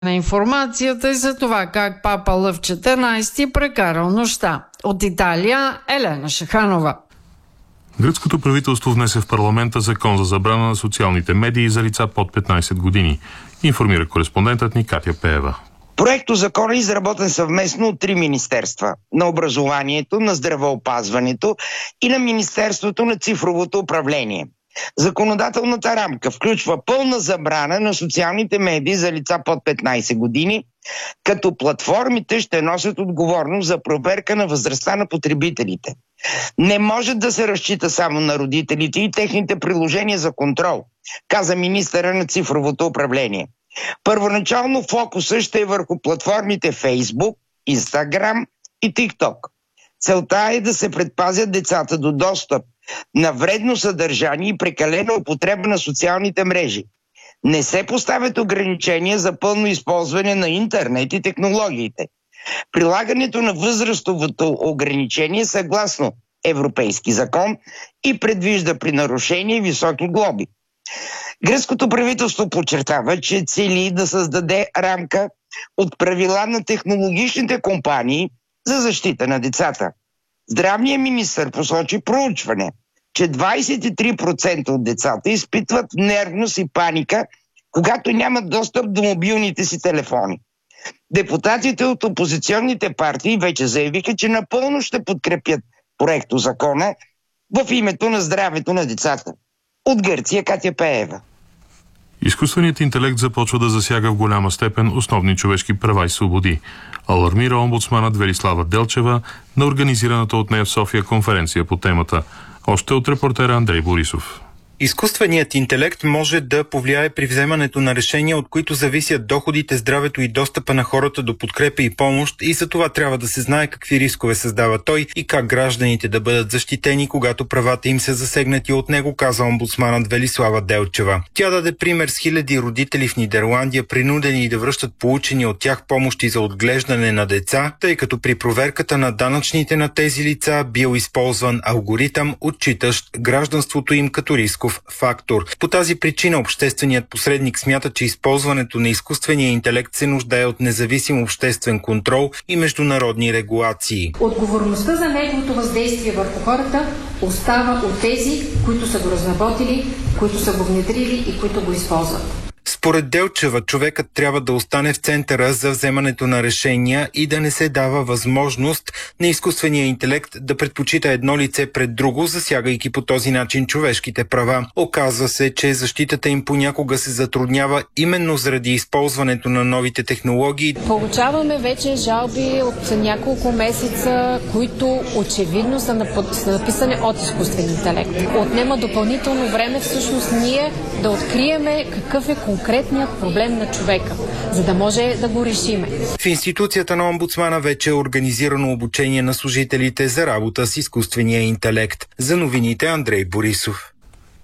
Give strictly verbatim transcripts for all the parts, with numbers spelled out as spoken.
на информацията и за това как папа Лъв четиринайсети прекарал нощта. От Италия Елена Шаханова. Гръцкото правителство внесе в парламента закон за забрана на социалните медии за лица под петнайсет години. Информира кореспондентът ни Катя Пеева. Проектозакон е изработен съвместно от три министерства – на образованието, на здравеопазването и на Министерството на цифровото управление. Законодателната рамка включва пълна забрана на социалните медии за лица под петнайсет години, като платформите ще носят отговорност за проверка на възрастта на потребителите. Не може да се разчита само на родителите и техните приложения за контрол, каза министъра на цифровото управление. Първоначално фокусът ще е върху платформите Facebook, Instagram и TikTok. Целта е да се предпазят децата до достъп на вредно съдържание и прекалена употреба на социалните мрежи. Не се поставят ограничения за пълно използване на интернет и технологиите. Прилагането на възрастовото ограничение съгласно европейски закон и предвижда при нарушение високи глоби. Гръцкото правителство подчертава, че цели да създаде рамка от правила на технологичните компании за защита на децата. Здравният министър посочи проучване, че двайсет и три процента от децата изпитват нервност и паника, когато нямат достъп до мобилните си телефони. Депутатите от опозиционните партии вече заявиха, че напълно ще подкрепят проектозакона в името на здравето на децата. От Гърция Катя Пеева. Изкуственият интелект започва да засяга в голяма степен основни човешки права и свободи. Алармира омбудсманът Велислава Делчева на организираната от нея в София конференция по темата. Още от репортера Андрей Борисов. Изкуственият интелект може да повлияе при вземането на решения, от които зависят доходите, здравето и достъпа на хората до подкрепа и помощ, и за това трябва да се знае какви рискове създава той и как гражданите да бъдат защитени, когато правата им са засегнати от него, каза омбудсманът Велислава Делчева. Тя даде пример с хиляди родители в Нидерландия, принудени да връщат получени от тях помощи за отглеждане на деца, тъй като при проверката на данъчните на тези лица бил използван алгоритъм, отчитащ гражданството им като рисков фактор. По тази причина общественият посредник смята, че използването на изкуствения интелект се нуждае от независим обществен контрол и международни регулации. Отговорността за неговото въздействие върху хората остава от тези, които са го разработили, които са го внедрили и които го използват. Според Делчева, човекът трябва да остане в центъра за вземането на решения и да не се дава възможност на изкуствения интелект да предпочита едно лице пред друго, засягайки по този начин човешките права. Оказва се, че защитата им понякога се затруднява именно заради използването на новите технологии. Получаваме вече жалби от няколко месеца, които очевидно са написани от изкуствен интелект. Отнема допълнително време всъщност ние да откриеме какъв е конкретният проблем на човека, за да може да го решиме. В институцията на омбудсмана вече е организирано обучение на служителите за работа с изкуствения интелект. За новините Андрей Борисов.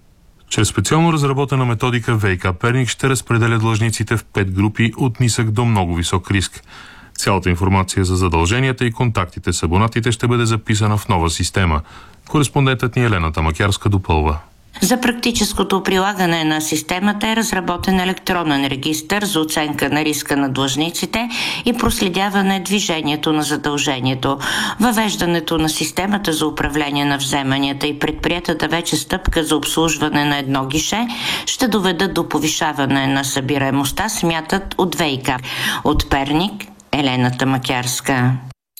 Чрез специално разработена методика ВиК Перник ще разпределя длъжниците в пет групи от нисък до много висок риск. Цялата информация за задълженията и контактите с абонатите ще бъде записана в нова система. Кореспондентът ни Елена Тамакярска допълва. За практическото прилагане на системата е разработен електронен регистър за оценка на риска на длъжниците и проследяване движението на задължението. Въвеждането на системата за управление на вземанията и предприетата вече стъпка за обслужване на едно гише ще доведат до повишаване на събираемостта, смятат от ВиК. От Перник Елена Тамакярска.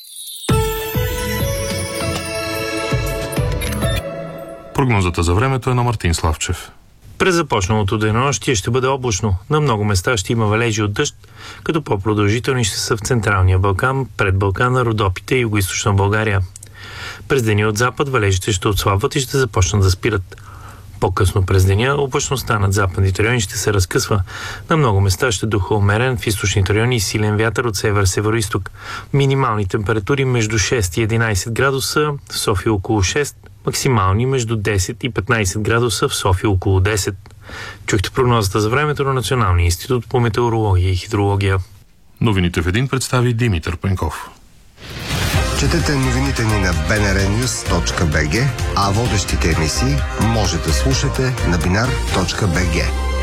Прогнозата за времето е на Мартин Славчев. През започналото денонощие ще бъде облачно. На много места ще има валежи от дъжд, като по-продължителни ще са в Централния Балкан, пред Балкана, Родопите и Югоизточна България. През деня от запад валежите ще отслабват и ще започнат да спират. По-късно през деня облачността над западните райони ще се разкъсва. На много места ще духа умерен, в източните райони и силен вятър от север-североизток. Минимални температури между шест и единайсет градуса, в София около шест, максимални между десет и петнайсет градуса, в София около десет. Чухте прогнозата за времето на Националния институт по метеорология и хидрология. Новините в един представи Димитър Пенков. Четете новините ни на би ен ар нюз точка би джи, а водещите емисии може да слушате на бинар точка би джи.